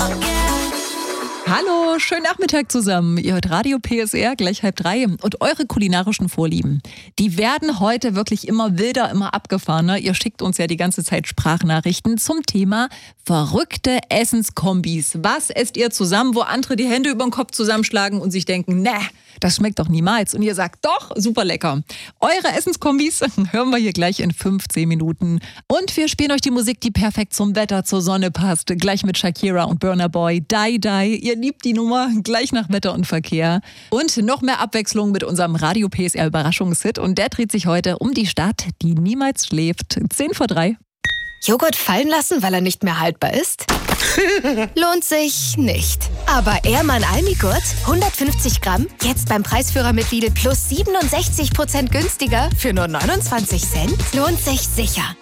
Hallo, schönen Nachmittag zusammen. Ihr hört Radio PSR, gleich 2:30. Und eure kulinarischen Vorlieben, die werden heute wirklich immer wilder, immer abgefahrener. Ihr schickt uns ja die ganze Zeit Sprachnachrichten zum Thema verrückte Essenskombis. Was esst ihr zusammen, wo andere die Hände über den Kopf zusammenschlagen und sich denken, das schmeckt doch niemals. Und ihr sagt, doch, super lecker. Eure Essenskombis hören wir hier gleich in 15 Minuten. Und wir spielen euch die Musik, die perfekt zum Wetter, zur Sonne passt. Gleich mit Shakira und Burna Boy. Die, die. Ihr liebt die Nummer, gleich nach Wetter und Verkehr. Und noch mehr Abwechslung mit unserem Radio PSR Überraschungshit. Und der dreht sich heute um die Stadt, die niemals schläft. 2:50. Joghurt fallen lassen, weil er nicht mehr haltbar ist? Lohnt sich nicht. Aber Ehrmann Almigurt, 150 Gramm, jetzt beim Preisführer mit Lidl Plus 67% günstiger für nur 29 Cent? Lohnt sich sicher.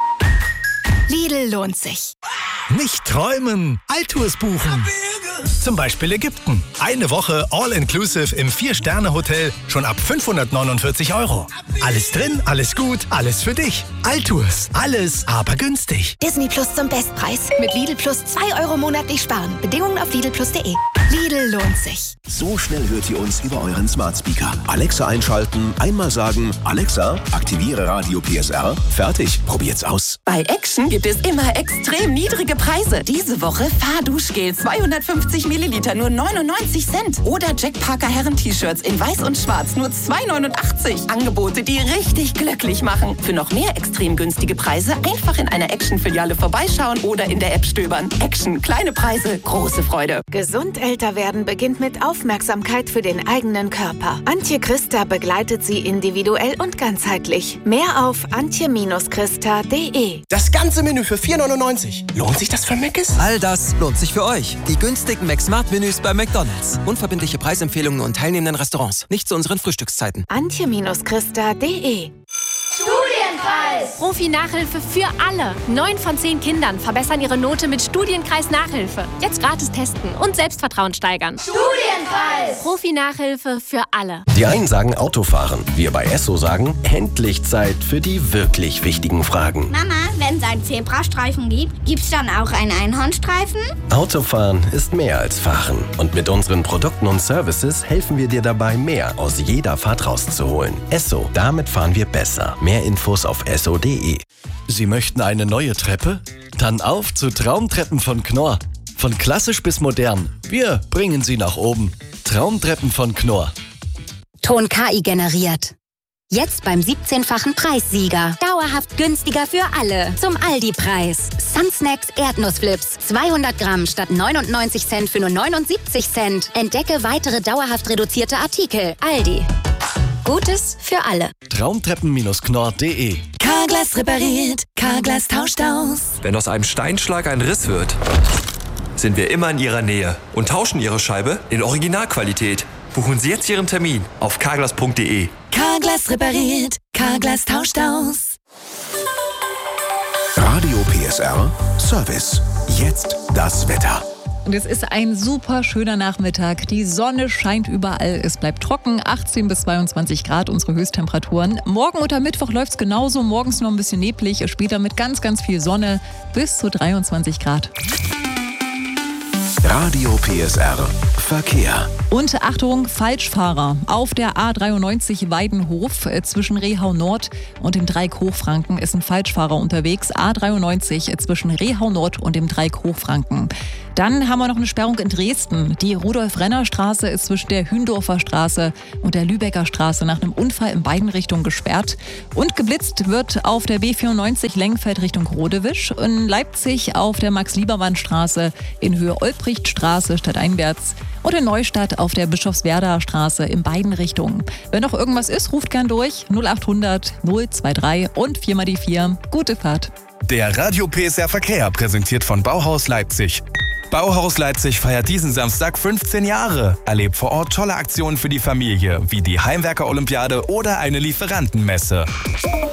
Lidl lohnt sich. Nicht träumen, Altours buchen. Zum Beispiel Ägypten. Eine Woche All-Inclusive im 4-Sterne-Hotel schon ab 549 €. Alles drin, alles gut, alles für dich. Altours, alles aber günstig. Disney Plus zum Bestpreis. Mit Lidl Plus 2 € monatlich sparen. Bedingungen auf lidlplus.de. Lidl lohnt sich. So schnell hört ihr uns über euren Smart Speaker. Alexa einschalten, einmal sagen, Alexa, aktiviere Radio PSR. Fertig, probiert's aus. Bei Action gibt es immer extrem niedrige Preise. Diese Woche Fahrduschgel 250 Milliliter nur 99 Cent. Oder Jack Parker Herren-T-Shirts in weiß und schwarz nur 2,89. Angebote, die richtig glücklich machen. Für noch mehr extrem günstige Preise einfach in einer Action-Filiale vorbeischauen oder in der App stöbern. Action, kleine Preise, große Freude. Gesund älter werden beginnt mit Aufmerksamkeit für den eigenen Körper. Antje Christa begleitet Sie individuell und ganzheitlich. Mehr auf antje-christa.de. Das ganze Menü für 4,99. Lohnt sich das für Mc's? All das lohnt sich für euch. Die günstigen McSmart-Menüs bei McDonald's. Unverbindliche Preisempfehlungen und teilnehmenden Restaurants. Nicht zu unseren Frühstückszeiten. antje-christa.de. Studienkreis! Profi-Nachhilfe für alle. 9 von 10 Kindern verbessern ihre Note mit Studienkreis-Nachhilfe. Jetzt gratis testen und Selbstvertrauen steigern. Studienkreis! Profi-Nachhilfe für alle. Die einen sagen Autofahren. Wir bei Esso sagen, endlich Zeit für die wirklich wichtigen Fragen. Mama, wenn es einen Zebrastreifen gibt, gibt's dann auch einen Einhornstreifen? Autofahren ist mehr als Fahren. Und mit unseren Produkten und Services helfen wir dir dabei, mehr aus jeder Fahrt rauszuholen. Esso, damit fahren wir besser. Mehr Infos auf esso.de. Sie möchten eine neue Treppe? Dann auf zu Traumtreppen von Knorr. Von klassisch bis modern. Wir bringen Sie nach oben. Traumtreppen von Knorr. Ton KI generiert. Jetzt beim 17-fachen Preissieger. Dauerhaft günstiger für alle. Zum Aldi-Preis. Sunsnacks Erdnussflips. 200 Gramm statt 99 Cent für nur 79 Cent. Entdecke weitere dauerhaft reduzierte Artikel. Aldi. Gutes für alle. Traumtreppen-knorr.de. Carglass repariert, Carglass tauscht aus. Wenn aus einem Steinschlag ein Riss wird, sind wir immer in Ihrer Nähe und tauschen Ihre Scheibe in Originalqualität. Buchen Sie jetzt Ihren Termin auf carglass.de. Carglass repariert, Carglass tauscht aus. Radio PSR Service. Jetzt das Wetter. Und es ist ein super schöner Nachmittag. Die Sonne scheint überall. Es bleibt trocken. 18 bis 22 Grad unsere Höchsttemperaturen. Morgen oder Mittwoch läuft es genauso. Morgens noch ein bisschen neblig. Später mit ganz, ganz viel Sonne bis zu 23 Grad. Radio PSR Verkehr. Und Achtung, Falschfahrer. Auf der A93 Weidenhof zwischen Rehau Nord und dem Dreieck Hochfranken ist ein Falschfahrer unterwegs. A93 zwischen Rehau Nord und dem Dreieck Hochfranken. Dann haben wir noch eine Sperrung in Dresden. Die Rudolf-Renner-Straße ist zwischen der Hündorfer Straße und der Lübecker Straße nach einem Unfall in beiden Richtungen gesperrt. Und geblitzt wird auf der B94 Lengfeld Richtung Rodewisch. In Leipzig auf der Max-Liebermann-Straße in Höhe Olbrichtstraße stadteinwärts. Und in Neustadt auf der Bischofswerder Straße in beiden Richtungen. Wenn noch irgendwas ist, ruft gern durch 0800 023 und 4 mal die 4. Gute Fahrt. Der Radio PSR Verkehr präsentiert von Bauhaus Leipzig. Bauhaus Leipzig feiert diesen Samstag 15 Jahre. Erlebt vor Ort tolle Aktionen für die Familie, wie die Heimwerker-Olympiade oder eine Lieferantenmesse.